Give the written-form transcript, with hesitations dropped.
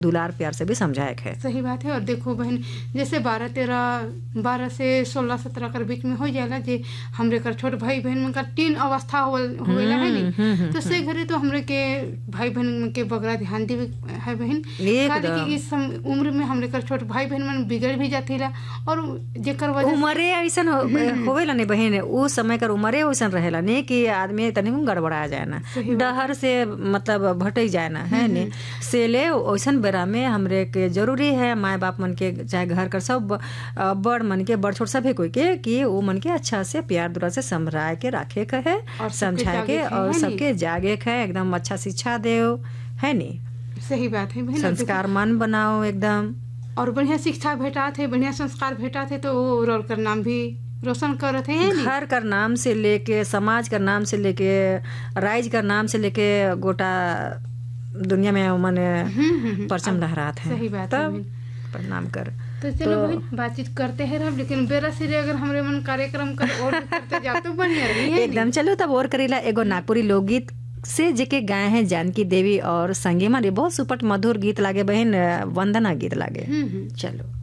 दुलार प्यार से भी समझाए है। सही बात है। और देखो बहन, जैसे 12 से 16-17 के बीच में हो जाला, जे हमरे कर छोट भाई बहन में का टीन अवस्था होवेला है नी, तो से घरे तो हमरे के भाई बहन के बगरा ध्यान देवे है बहन। कि इस उम्र में हमरे कर छोट भाई बहन मन बिगड़ भी जातीला, और जेकर वजह उम्रे ऐसन होवेला नहीं बहन, उ समय कर उम्रे वैसन रहेला नहीं कि आदमी तनी गड़बड़ा जाए ना, डहर से मतलब भटक जाए ना है नी। से ले वैसन बेरा में हमरे के जरूरी है माँ बाप मन के, चाहे घर कर सब बड़ मन के, बड़ छोट सभी कोई के, कि वो मन के अच्छा से प्यार दुरा से संभराए के रखे के है, समझाए के, और सबके जागे के है, एकदम अच्छा शिक्षा देओ है नी। सही बात है बहन। संस्कार मन बनाओ एकदम, और बढ़िया शिक्षा भेटा थे, बढ़िया संस्कार भेटा थे, तो वो रोल कर नाम भी रोशन करत है। घर कर नाम से लेके, समाज कर नाम से लेके, राइज कर नाम से लेके, गोटा दुनिया में मन परचम लहरात है। सही बात है। प्रणाम कर। तो चलो भाई बातचीत करते हैं रब, लेकिन बेरा सिरे अगर हमरे मन कार्यक्रम कर और करते जाओ तो बढ़िया रही है एकदम। चलो तब और करेला एगो नागपुरी लोकगीत से जेके गाए हैं जानकी देवी और संगीमा रे, बहुत सुपट मधुर गीत लागे बहन, वंदना गीत लागे। चलो।